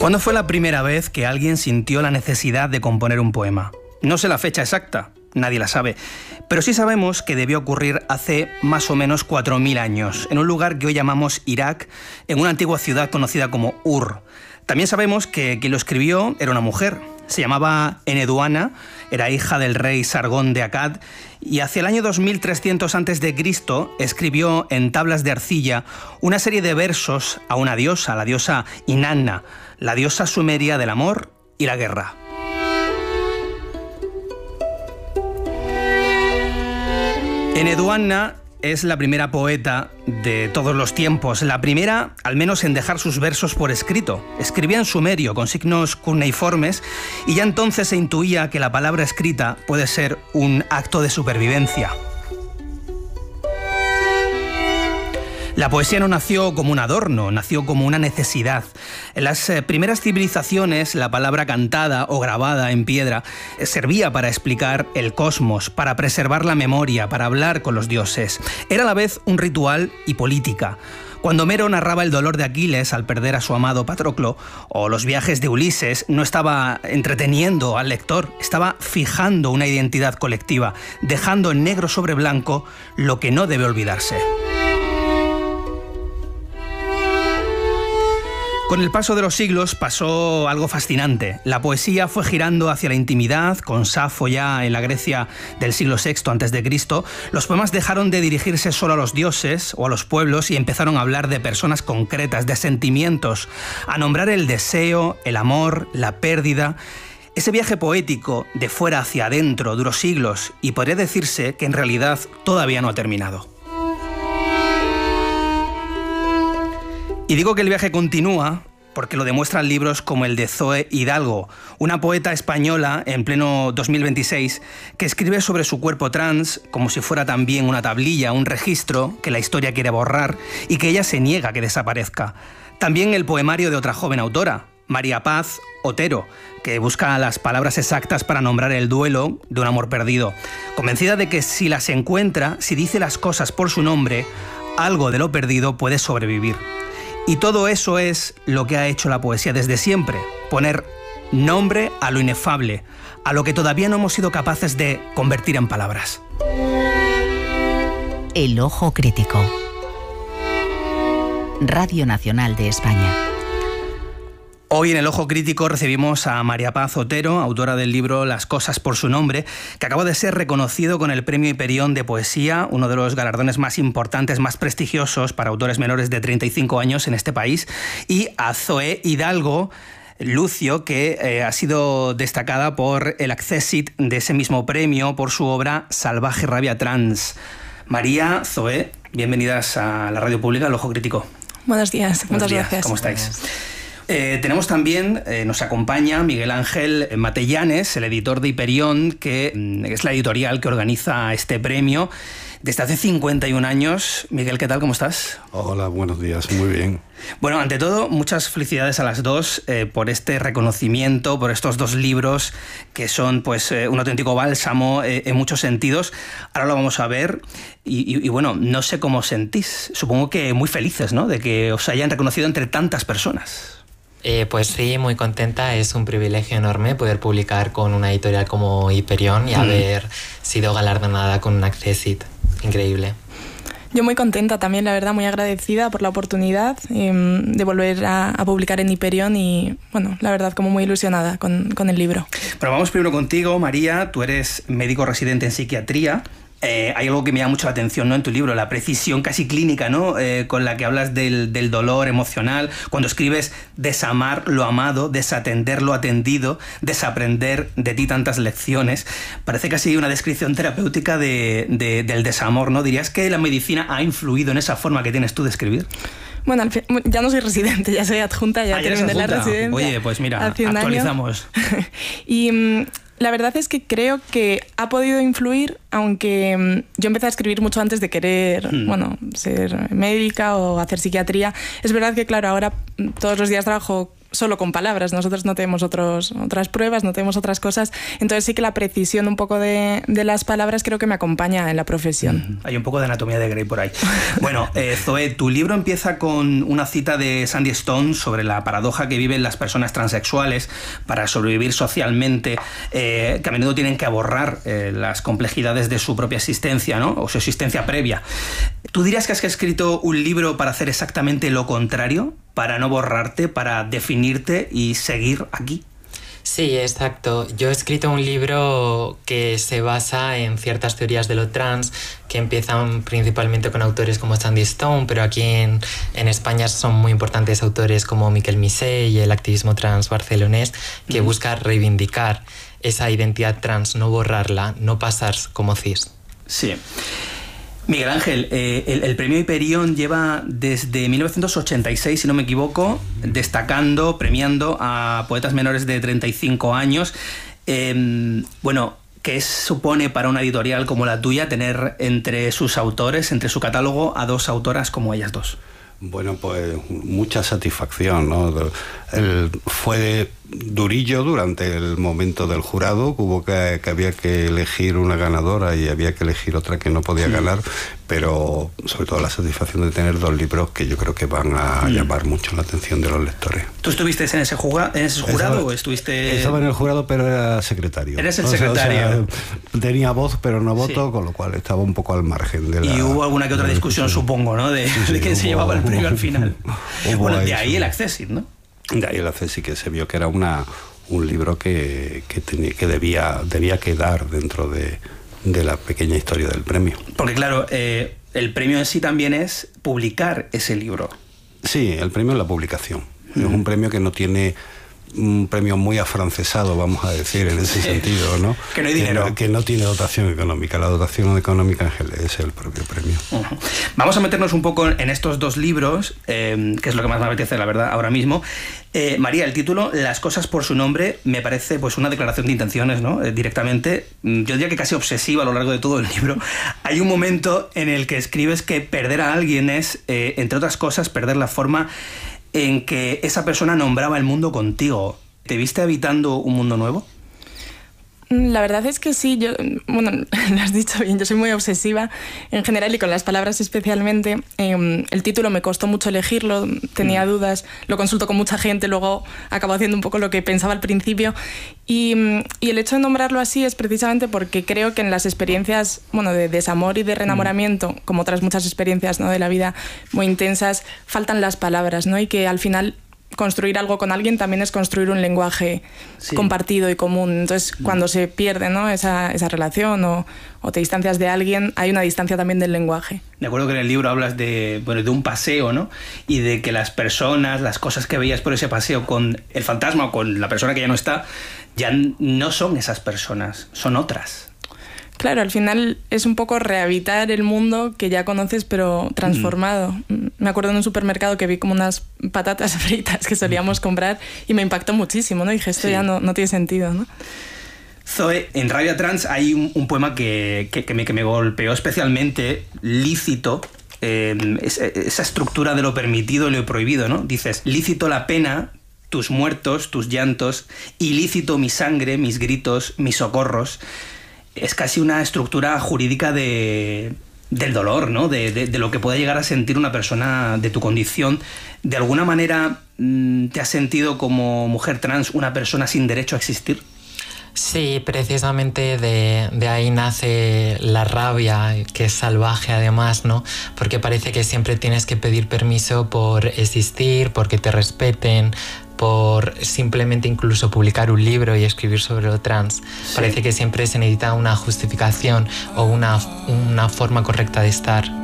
¿Cuándo fue la primera vez que alguien sintió la necesidad de componer un poema? No sé la fecha exacta, nadie la sabe, pero sí sabemos que debió ocurrir hace más o menos 4000 años, en un lugar que hoy llamamos Irak, en una antigua ciudad conocida como Ur. También sabemos que quien lo escribió era una mujer, se llamaba Eneduana, era hija del rey Sargón de Akkad, y hacia el año 2300 a.C. escribió en tablas de arcilla una serie de versos a una diosa, la diosa Inanna, la diosa sumeria del amor y la guerra. Eneduana es la primera poeta de todos los tiempos, la primera, al menos, en dejar sus versos por escrito. Escribía en sumerio, con signos cuneiformes, y ya entonces se intuía que la palabra escrita puede ser un acto de supervivencia. La poesía no nació como un adorno, nació como una necesidad. En las primeras civilizaciones, la palabra cantada o grabada en piedra servía para explicar el cosmos, para preservar la memoria, para hablar con los dioses. Era a la vez un ritual y política. Cuando Homero narraba el dolor de Aquiles al perder a su amado Patroclo, o los viajes de Ulises, no estaba entreteniendo al lector, estaba fijando una identidad colectiva, dejando en negro sobre blanco lo que no debe olvidarse. Con el paso de los siglos pasó algo fascinante. La poesía fue girando hacia la intimidad, con Safo ya en la Grecia del siglo VI a.C. Los poemas dejaron de dirigirse solo a los dioses o a los pueblos y empezaron a hablar de personas concretas, de sentimientos, a nombrar el deseo, el amor, la pérdida. Ese viaje poético de fuera hacia adentro duró siglos y podría decirse que en realidad todavía no ha terminado. Y digo que el viaje continúa porque lo demuestran libros como el de Zoe Hidalgo, una poeta española en pleno 2026 que escribe sobre su cuerpo trans como si fuera también una tablilla, un registro que la historia quiere borrar y que ella se niega a que desaparezca. También el poemario de otra joven autora, María Paz Otero, que busca las palabras exactas para nombrar el duelo de un amor perdido, convencida de que si las encuentra, si dice las cosas por su nombre, algo de lo perdido puede sobrevivir. Y todo eso es lo que ha hecho la poesía desde siempre, poner nombre a lo inefable, a lo que todavía no hemos sido capaces de convertir en palabras. El Ojo Crítico. Radio Nacional de España. Hoy en El Ojo Crítico recibimos a María Paz Otero, autora del libro Las cosas por su nombre, que acaba de ser reconocido con el Premio Hiperión de Poesía, uno de los galardones más importantes, más prestigiosos para autores menores de 35 años en este país, y a Zoe Hidalgo Lucio, que ha sido destacada por el Accessit de ese mismo premio por su obra Salvaje Rabia Trans. María, Zoe, bienvenidas a la radio pública El Ojo Crítico. Buenos días, muchas gracias. ¿Cómo estáis? Tenemos también, nos acompaña Miguel Ángel Matellanes, el editor de Hiperión, que es la editorial que organiza este premio desde hace 51 años. Miguel, ¿qué tal? ¿Cómo estás? Hola, buenos días, muy bien. Bueno, ante todo, muchas felicidades a las dos por este reconocimiento, por estos dos libros que son pues un auténtico bálsamo en muchos sentidos. Ahora lo vamos a ver y bueno, no sé cómo os sentís. Supongo que muy felices, ¿no?, de que os hayan reconocido entre tantas personas. Pues sí, muy contenta. Es un privilegio enorme poder publicar con una editorial como Hiperión y haber sido galardonada con un Accessit. Increíble. Yo muy contenta también, la verdad, muy agradecida por la oportunidad de volver a publicar en Hiperión y, bueno, la verdad, como muy ilusionada con el libro. Pero vamos primero contigo, María. Tú eres médico residente en psiquiatría. Hay algo que me llama mucho la atención, ¿no?, en tu libro, la precisión casi clínica, ¿no?, con la que hablas del dolor emocional, cuando escribes desamar lo amado, desatender lo atendido, desaprender de ti tantas lecciones. Parece casi una descripción terapéutica del desamor, ¿no? ¿Dirías que la medicina ha influido en esa forma que tienes tú de escribir? Bueno, ya no soy residente, ya soy adjunta, ya terminé la residencia. Oye, pues mira, actualizamos. Y la verdad es que creo que ha podido influir, aunque yo empecé a escribir mucho antes de querer, ser médica o hacer psiquiatría. Es verdad que, claro, ahora todos los días trabajo solo con palabras, nosotros no tenemos otras pruebas, no tenemos otras cosas, entonces sí que la precisión un poco de las palabras creo que me acompaña en la profesión. Hay un poco de anatomía de Grey por ahí. Bueno, Zoe, tu libro empieza con una cita de Sandy Stone sobre la paradoja que viven las personas transexuales para sobrevivir socialmente, que a menudo tienen que borrar las complejidades de su propia existencia, ¿no? O su existencia previa. ¿Tú dirías que has escrito un libro para hacer exactamente lo contrario? Para no borrarte, para definirte y seguir aquí. Sí, exacto. Yo he escrito un libro que se basa en ciertas teorías de lo trans que empiezan principalmente con autores como Sandy Stone, pero aquí en España son muy importantes autores como Miquel Misé y el activismo trans barcelonés, que busca reivindicar esa identidad trans, no borrarla, no pasar como cis. Sí. Miguel Ángel, el premio Hyperion lleva desde 1986, si no me equivoco, destacando, premiando a poetas menores de 35 años. Bueno, ¿qué supone para una editorial como la tuya tener entre sus autores, entre su catálogo, a dos autoras como ellas dos? Bueno, pues mucha satisfacción, ¿no? Fue durillo durante el momento del jurado, que había que elegir una ganadora y había que elegir otra que no podía ganar, pero sobre todo la satisfacción de tener dos libros que yo creo que van a llamar mucho la atención de los lectores. ¿Tú estuviste en ese jurado o estuviste...? Estaba en el jurado, pero era secretario. Eres el secretario. O sea, tenía voz, pero no voto, con lo cual estaba un poco al margen de la... Y hubo alguna que otra discusión, supongo, ¿no? De quién se llevaba el premio al final. Bueno, de ahí el Accessit, ¿no? De ahí el Accessit, que se vio que era un libro que debía quedar dentro de la pequeña historia del premio. Porque claro, el premio en sí también es publicar ese libro. Sí, el premio es la publicación. Es un premio que no tiene un premio muy afrancesado, vamos a decir, en ese sentido, ¿no? Que no hay dinero. Que no tiene dotación económica. La dotación económica es el propio premio. Vamos a meternos un poco en estos dos libros, que es lo que más me apetece, la verdad, ahora mismo. María, el título, Las cosas por su nombre, me parece pues una declaración de intenciones, ¿no? Directamente, yo diría que casi obsesiva a lo largo de todo el libro. Hay un momento en el que escribes que perder a alguien es, entre otras cosas, perder la forma en que esa persona nombraba el mundo contigo. ¿Te viste habitando un mundo nuevo? La verdad es que sí, bueno, lo has dicho bien, yo soy muy obsesiva en general y con las palabras especialmente. El título me costó mucho elegirlo, tenía dudas, lo consulto con mucha gente, luego acabo haciendo un poco lo que pensaba al principio. Y el hecho de nombrarlo así es precisamente porque creo que en las experiencias, bueno, de desamor y de reenamoramiento, como otras muchas experiencias, ¿no?, de la vida muy intensas, faltan las palabras, ¿no? Y que al final construir algo con alguien también es construir un lenguaje compartido y común. Entonces, cuando se pierde, ¿no?, esa relación o te distancias de alguien, hay una distancia también del lenguaje. Me acuerdo que en el libro hablas de un paseo, ¿no? Y de que las personas, las cosas que veías por ese paseo con el fantasma o con la persona que ya no está, ya no son esas personas, son otras. Claro, al final es un poco rehabitar el mundo que ya conoces pero transformado. Me acuerdo en un supermercado que vi como unas patatas fritas que solíamos comprar y me impactó muchísimo, ¿no? Y dije, esto ya no tiene sentido, ¿no? Zoe, en Rabia Trans hay un poema que me golpeó especialmente, lícito, esa estructura de lo permitido y lo prohibido, ¿no? Dices, lícito la pena, tus muertos, tus llantos, ilícito mi sangre, mis gritos, mis socorros. Es casi una estructura jurídica del dolor, ¿no? De lo que puede llegar a sentir una persona de tu condición. ¿De alguna manera te has sentido como mujer trans una persona sin derecho a existir? Sí, precisamente de ahí nace la rabia, que es salvaje además, ¿no? Porque parece que siempre tienes que pedir permiso por existir, porque te respeten, por simplemente incluso publicar un libro y escribir sobre lo trans. Sí. Parece que siempre se necesita una justificación o una forma correcta de estar.